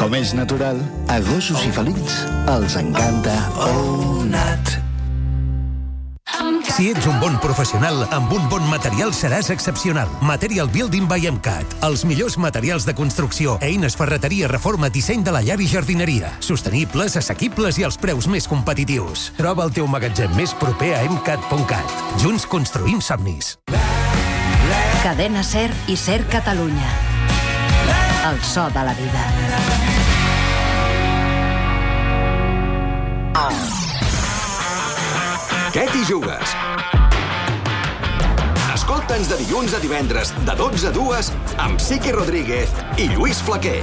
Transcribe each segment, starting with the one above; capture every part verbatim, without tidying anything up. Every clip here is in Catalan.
Com és natural, a gossos i felins els encanta Onat. Si ets un bon professional, amb un bon material seràs excepcional. Material Building by MCAT. Els millors materials de construcció, eines, ferreteria, reforma, disseny de la llar i jardineria. Sostenibles, assequibles i els preus més competitius. Troba el teu magatzem més proper a emcat punt cat. Junts construïm somnis. Cadena Ser i Ser Catalunya. El so de la vida. Què t'hi jugues? Escolta'ns de dilluns a divendres, de dotze a dues, amb Sique Rodríguez i Lluís Flaquer.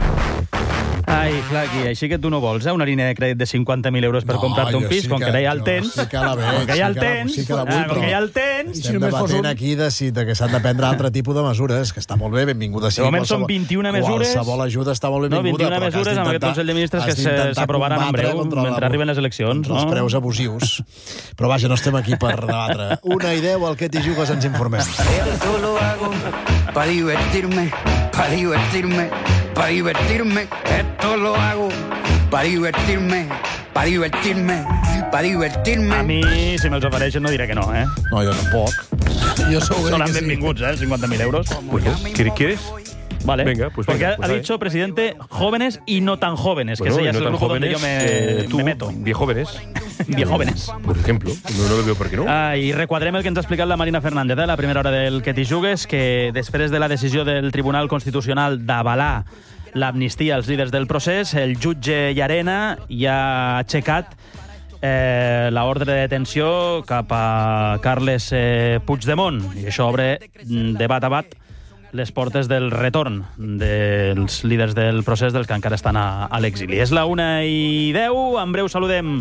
Ai, Flaqui, així que tu no vols, eh? Una línia de crèdit de cinquanta mil euros per No, comprar-te un jo pis, sí com que- que ja el jo tens. sí que la veig, com que sí ja el que la- tens, sí que la vull, ah, com però- que ja el tens... Estem debatent aquí de, si, de que s'han de prendre altre tipus de mesures, que està molt bé, benvinguda. De moment són vint-i-una mesures. Qualsevol ajuda està molt No, benvinguda. vint-i-una però que has mesures amb aquest d'intentar- Consell de Ministres que has d'intentar se- s'aprovaran en combatre breu, contra la- mentre arriben les eleccions, contra els no? preus abusius. Però vaja, no estem aquí per debatre. Una i deu, al que t'hi jugues ens informem. Esto lo hago para divertirme, para divertirme, para divertirme. Esto lo hago para divertirme, para divertirme, para divertirme. A mi, si me'ls ofereixen, no diré que no, eh? No, jo tampoc. Jo segur Son que sí. benvinguts, eh? cincuenta mil euros. Bueno, ¿quieres? Vale. Venga, pues Porque venga, ha, pues ha ahí. dicho, presidente, jóvenes y no tan jóvenes, Bueno, que ese ya y es no el tan grupo jóvenes, donde yo me, eh, tú, me meto. viejóvenes. Viejóvenes. Por ejemplo, no, no veo por qué no. Ah, I requadrem el que ens ha explicat la Marina Fernández, eh, la primera hora del que t'hi jugues, que després de la decisió del Tribunal Constitucional d'avalar l'amnistia als líders del procés, el jutge Llarena ja ha aixecat eh, l'ordre de detenció cap a Carles eh, Puigdemont, i això obre mm, de bat a bat les portes del retorn dels líders del procés, dels que encara estan a, a l'exili. És la una i deu, en breu saludem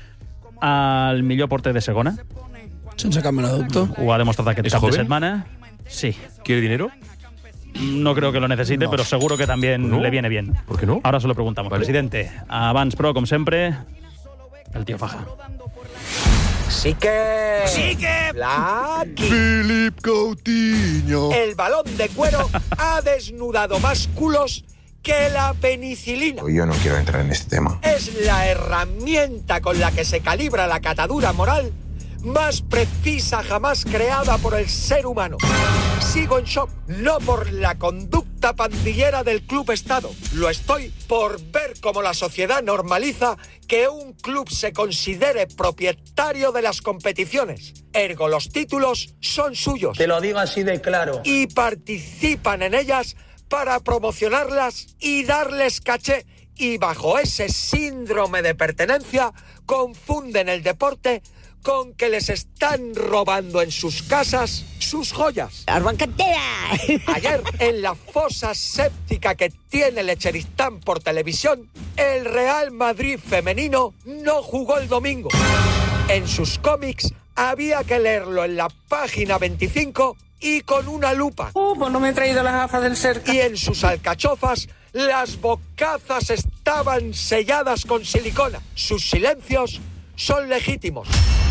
al millor porter de segona. Sense cap mena de dubte. Ho ha demostrat aquest ¿Es cap joven? de setmana. Sí. ¿Quiere dinero? No creo que lo necesite, No. pero seguro que también ¿No? le viene bien. ¿Por qué no? Ahora se lo preguntamos. Vale. Presidente, abans, però, com sempre, el tío Faja. Sí que... Sí que... Flaqui. Philip Coutinho. El balón de cuero ha desnudado más culos que la penicilina. Yo no quiero entrar en este tema. Es la herramienta con la que se calibra la catadura moral más precisa jamás creada por el ser humano. Sigo en shock, no por la conducta pandillera del Club Estado. Lo estoy por ver cómo la sociedad normaliza que un club se considere propietario de las competiciones. Ergo, los títulos son suyos. Te lo digo así de claro. Y participan en ellas para promocionarlas y darles caché. Y bajo ese síndrome de pertenencia confunden el deporte con que les están robando en sus casas sus joyas. Arbancantera! Ayer, en la fosa séptica que tiene Lecheristán por televisión, el Real Madrid femenino no jugó el domingo. En sus cómics había que leerlo en la página veinticinco y con una lupa. Oh, pues no me he traído las gafas del cerca. Y en sus alcachofas, las bocazas estaban selladas con silicona. Sus silencios son legítimos.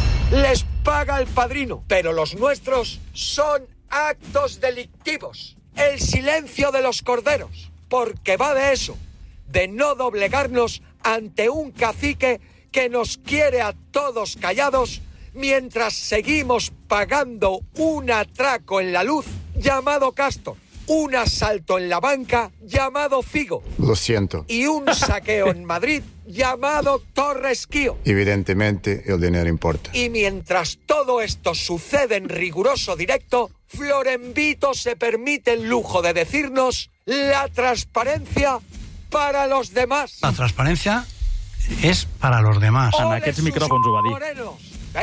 Les paga el padrino, pero los nuestros son actos delictivos. El silencio de los corderos, porque va de eso, de no doblegarnos ante un cacique que nos quiere a todos callados mientras seguimos pagando un atraco en la luz llamado Castor, un asalto en la banca llamado Figo Lo siento. y un saqueo en Madrid llamado Torresquío. Evidentemente, el dinero importa. Y mientras todo esto sucede en riguroso directo, Florenvito se permite el lujo de decirnos la transparencia para los demás. La transparencia es para los demás. En Ole aquests sus micròfons ho va dir. morenos.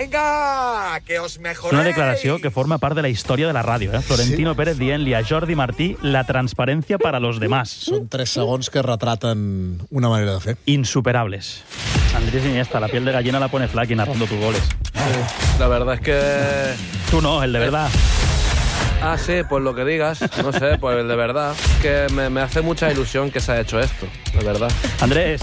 Venga, que os És mejoréis. una declaració que forma part de la història de la ràdio, eh? Florentino sí. Pérez dient-li a Jordi Martí la transparència para los demás. Són tres segons que retraten una manera de fer. Insuperables. Andrés Iniesta, la piel de gallina la pone Flaqui narrando tus goles. La verdad es que... Tú no, el de verdad. Ah, sí, pues lo que digas. No sé, pues el de verdad. Que me, me hace mucha ilusión que se haya hecho esto, de verdad. Andrés.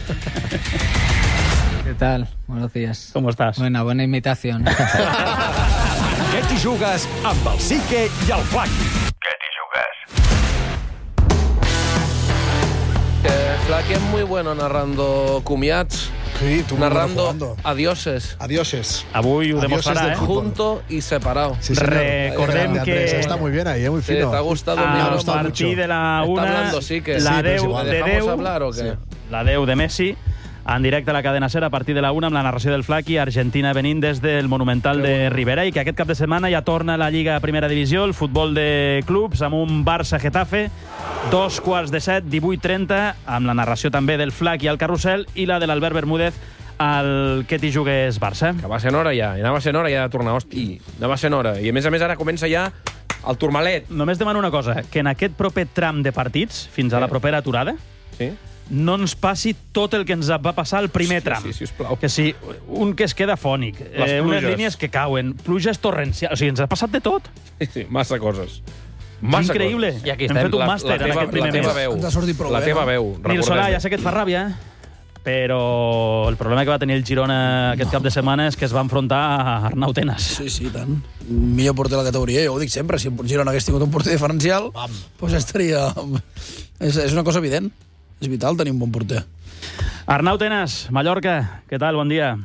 ¿Qué tal? Buenos días. ¿Cómo estás? Buena, buena imitación. Què t'hi jugues amb el Sique i el Flaqui? Que Flaky es muy bueno narrando comiats. Sí, tú narrando muy bueno adioses. Adioses. Avui ho Adioses demostrarà, del eh? fútbol. Junto y separado. Sí, señor. Recordem Grande, que... Andrés, está muy bien ahí, muy Sí, fino. te ha gustado A mi ha gustado partir mucho. de la Está una, hablando, sí que- la Sí, però és deu igual. de ¿Dejamos deu, hablar o qué? sí, la deu de Messi, en directe a la cadena SER a partir de la una amb la narració del Flaky, Argentina venint des del Monumental de Ribera, i que aquest cap de setmana ja torna a la Lliga Primera Divisió, el futbol de clubs, amb un Barça-Getafe, dos quarts de set, divuit trenta, amb la narració també del Flaky al carrusel i la de l'Albert Bermúdez al Que t'hi jugues Barça. Que va sent hora ja, i anava sent hora ja de tornar, hosti, anava sent hora. I a més a més ara comença ja el turmalet. Només demano una cosa, que en aquest proper tram de partits, fins a la propera aturada, Sí? no ens passi tot el que ens va passar al primer Sí, tram. sí, sisplau. Que si un que es queda fònic, Les eh, unes pluges. línies que cauen, pluges torrencials... O sigui, ens ha passat de tot. Sí, sí, massa coses. Massa Increïble. coses. I aquí Hem estem. fet un La- màster la en teva, aquest primer la teva mes. veu. Ens ha sortit prou La bé, teva no? veu. Nil recordem-ho. Solà, ja sé que et fa ràbia, però el problema que va tenir el Girona aquest cap de setmana és que es va enfrontar a Arnau Tenas. Sí, sí, tant. Millor porter de la categoria, jo ho dic sempre. Si el Girona hagués tingut un porter diferencial, doncs ja estaria... És, és una cosa evident. És vital tenir un bon porter. Arnau Tenas, Mallorca, què tal? Bon dia.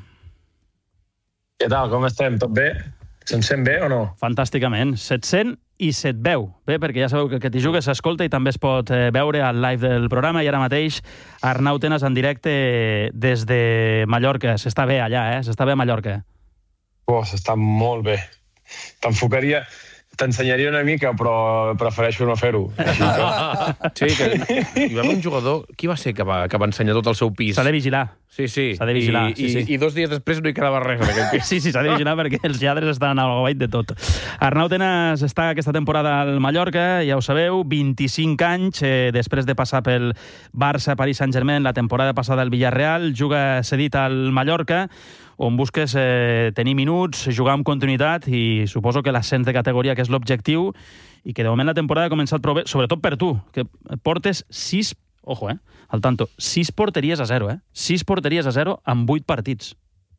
Què tal, com estem? Tot bé? Se'n sent bé o no? Fantàsticament. se't sent i se't veu. Bé, perquè ja sabeu que el que t'hi jugues s'escolta i també es pot eh, veure al live del programa. I ara mateix Arnau Tenas en directe des de Mallorca. S'està bé allà, eh? S'està bé a Mallorca. Oh, s'està molt bé. T'enfocaria... T'ensenyaria una mica, però prefereixo no fer-ho. Sí, que hi va haver un jugador... Qui va ser que va, que va ensenyar tot el seu pis? S'ha de vigilar. Sí, sí. S'ha de vigilar, I, sí, sí. I, I dos dies després no hi quedava res en aquest pis. Sí, sí, s'ha de vigilar perquè els lladres estan al guait de tot. Arnau Tenas està aquesta temporada al Mallorca, ja ho sabeu, vint-i-cinc anys, eh, després de passar pel Barça, Paris Saint-Germain, la temporada passada al Villarreal, juga cedit al Mallorca, on busques eh, tenir minuts, jugar amb continuïtat i suposo que l'ascens de categoria, que és l'objectiu, i que de moment la temporada ha començat prou bé, sobretot per tu, que portes sis, ojo, eh, al tanto, sis porteries a zero, eh? Sis porteries a zero amb vuit partits.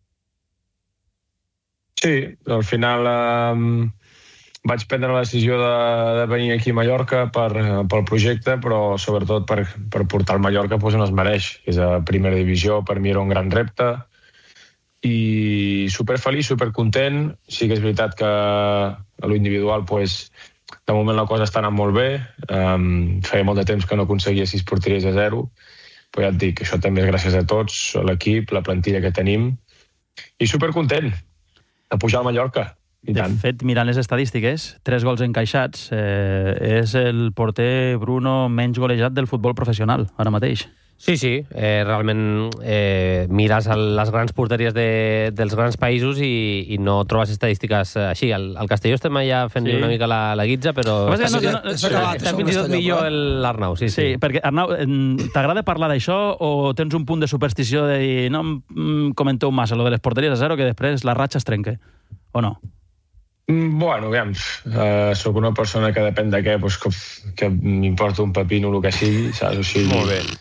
Sí, al final eh, vaig prendre la decisió de, de venir aquí a Mallorca per, pel projecte, però sobretot per, per portar el Mallorca pues, on es mereix. És a primera divisió, per mi era un gran repte, i superfeliç, supercontent. Sí que és veritat que a l'individual pues, de moment la cosa està anant molt bé. Um, feia molt de temps que no aconseguia sis porteries a zero, però ja et dic, això també és gràcies a tots, a l'equip, la plantilla que tenim, i supercontent de pujar al Mallorca. I de tant. fet, mirant les estadístiques, tres gols encaixats, eh, és el porter Bruno menys golejat del futbol professional, ara mateix. Sí, sí, eh, realment eh, mires el, les grans porteries de, dels grans països i, i no trobes estadístiques així. Al, al Castelló estem allà fent-li Sí. una mica la, la guitza, però No, està, no, no, no, està, no, està no, fins i tot no, millor no. l'Arnau. Sí, sí. Sí, perquè, Arnau, em, t'agrada parlar d'això o tens un punt de superstició de dir no em comenteu massa lo de les porteries a zero que després la ratxa es trenca, o no? Mm, Bueno, aviam, uh, soc una persona que depèn de què, pues, que, que m'importa un pepino el que sigui, saps? O sigui, Molt bé.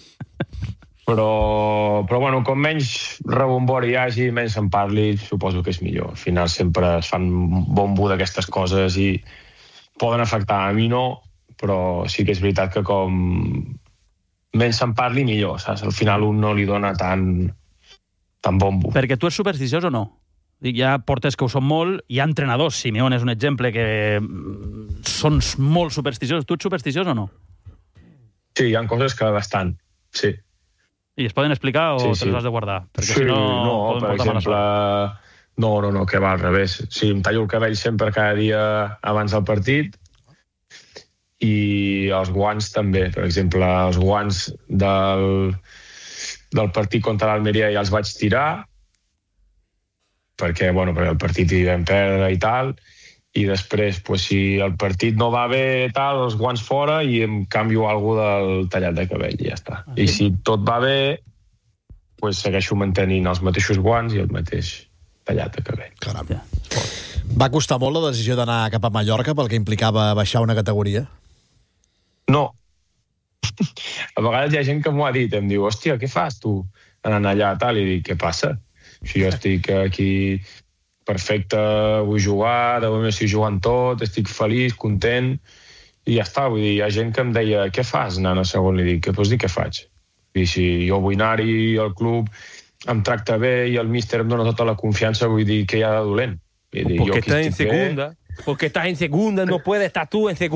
Però, però bueno, com menys rebombori hi hagi, menys se'n parli, suposo que és millor. Al final sempre es fan bombo d'aquestes coses i poden afectar. A mi no, però sí que és veritat que com menys se'n parli, millor, saps? Al final un no li dona tant, tant bombo. Perquè tu ets supersticiós o no? Dic, hi ha porters que ho són molt, hi ha entrenadors, Simeone és un exemple, que mm, són molt supersticiosos. Tu ets supersticiós o no? Sí, hi ha coses que bastant, sí. I es poden explicar o Sí, te sí. les has de guardar? Perquè Sí, si no, no, poden per portar mala exemple, sort. no, no, no, que va al revés. Sí, em tallo el cabell sempre cada dia abans del partit i els guants també. Per exemple, els guants del, del partit contra l'Almeria ja els vaig tirar perquè, bueno, perquè el partit hi vam perdre i tal, i després, pues, si el partit no va bé, tal, els guants fora i em canvio alguna del tallat de cabell i ja està. Ah, I sí? si tot va bé, pues, segueixo mantenint els mateixos guants i el mateix tallat de cabell. Caram. Va costar molt la decisió d'anar cap a Mallorca pel que implicava baixar una categoria? No. A vegades hi ha gent que m'ho ha dit, em diu, hòstia, què fas tu anant allà, tal, i dic, què passa? Si jo estic aquí perfecte, vull jugar, de moment estic jugant tot, estic feliç, content, i ja està. Vull dir, hi ha gent que em deia, què fas anant a segon? Li dic, què pots dir què faig? I si jo vull anar-hi i el club em tracta bé i el míster em dona tota la confiança, vull dir que hi ha de dolent. Vull dir, Porque jo aquí estás en estic bé. segunda. Porque estás en segunda, no puedes estar tú en segunda.